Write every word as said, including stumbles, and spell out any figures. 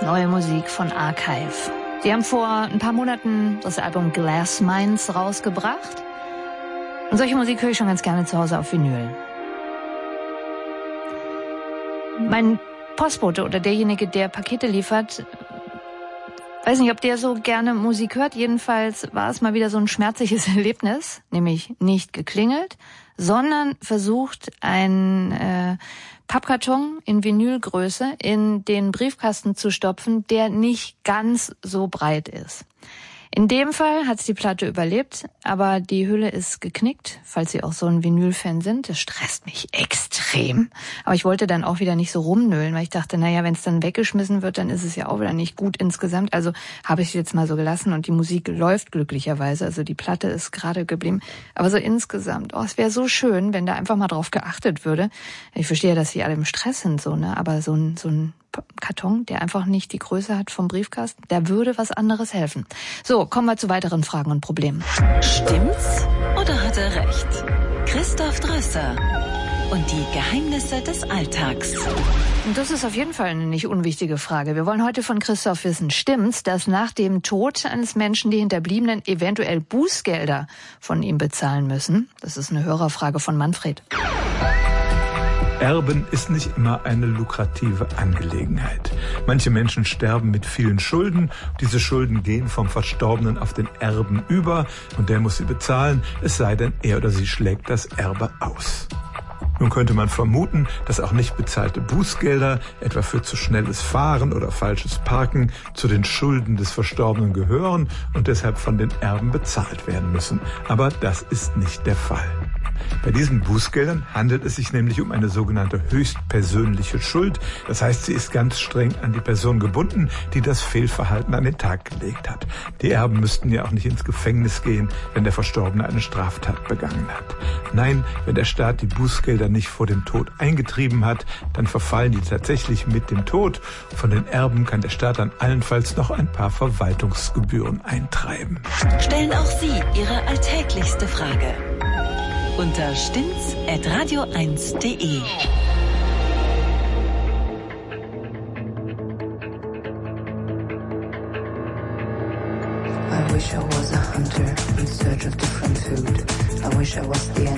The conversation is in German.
neue Musik von Archive. Sie haben vor ein paar Monaten das Album Glass Minds rausgebracht. Und solche Musik höre ich schon ganz gerne zu Hause auf Vinyl. Mein Postbote oder derjenige, der Pakete liefert, weiß nicht, ob der so gerne Musik hört. Jedenfalls war es mal wieder so ein schmerzliches Erlebnis, nämlich nicht geklingelt, sondern versucht, ein äh, Pappkarton in Vinylgröße in den Briefkasten zu stopfen, der nicht ganz so breit ist. In dem Fall hat es die Platte überlebt, aber die Hülle ist geknickt, falls Sie auch so ein Vinyl-Fan sind. Das stresst mich extrem. Aber ich wollte dann auch wieder nicht so rumnölen, weil ich dachte, naja, wenn es dann weggeschmissen wird, dann ist es ja auch wieder nicht gut insgesamt. Also habe ich es jetzt mal so gelassen und die Musik läuft glücklicherweise. Also die Platte ist gerade geblieben. Aber so insgesamt, oh, es wäre so schön, wenn da einfach mal drauf geachtet würde. Ich verstehe, dass Sie alle im Stress sind, so, ne? Aber so ein, so ein Karton, der einfach nicht die Größe hat vom Briefkasten, da würde was anderes helfen. So, kommen wir zu weiteren Fragen und Problemen. Stimmt's oder hat er recht? Christoph Drösser und die Geheimnisse des Alltags. Und das ist auf jeden Fall eine nicht unwichtige Frage. Wir wollen heute von Christoph wissen, stimmt's, dass nach dem Tod eines Menschen die Hinterbliebenen eventuell Bußgelder von ihm bezahlen müssen? Das ist eine Hörerfrage von Manfred. Erben ist nicht immer eine lukrative Angelegenheit. Manche Menschen sterben mit vielen Schulden. Diese Schulden gehen vom Verstorbenen auf den Erben über und der muss sie bezahlen, es sei denn, er oder sie schlägt das Erbe aus. Nun könnte man vermuten, dass auch nicht bezahlte Bußgelder, etwa für zu schnelles Fahren oder falsches Parken, zu den Schulden des Verstorbenen gehören und deshalb von den Erben bezahlt werden müssen. Aber das ist nicht der Fall. Bei diesen Bußgeldern handelt es sich nämlich um eine sogenannte höchstpersönliche Schuld. Das heißt, sie ist ganz streng an die Person gebunden, die das Fehlverhalten an den Tag gelegt hat. Die Erben müssten ja auch nicht ins Gefängnis gehen, wenn der Verstorbene eine Straftat begangen hat. Nein, wenn der Staat die Bußgelder nicht vor dem Tod eingetrieben hat, dann verfallen die tatsächlich mit dem Tod. Von den Erben kann der Staat dann allenfalls noch ein paar Verwaltungsgebühren eintreiben. Stellen auch Sie Ihre alltäglichste Frage unter stimmt's at radio eins punkt de. I wish I was a hunter in search of different food. I wish I was the